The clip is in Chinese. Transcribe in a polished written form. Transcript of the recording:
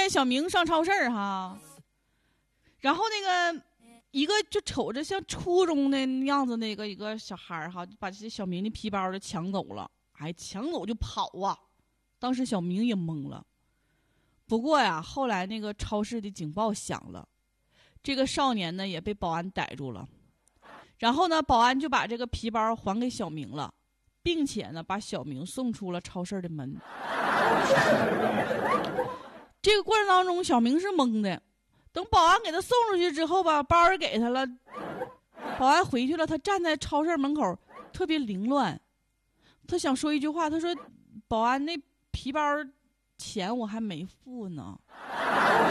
天小明上超市哈，然后那个一个就瞅着像初中的样子那个一个小孩哈，就把这小明的皮包就抢走了，抢走就跑啊！当时小明也懵了。不过呀，后来那个超市的警报响了，这个少年呢也被保安逮住了。然后呢，保安就把这个皮包还给小明了，并且呢把小明送出了超市的门。这个过程当中，小明是懵的。等保安给他送出去之后吧，包也给他了，保安回去了，他站在超市门口特别凌乱。他想说一句话，他说：“保安，那皮包钱我还没付呢。”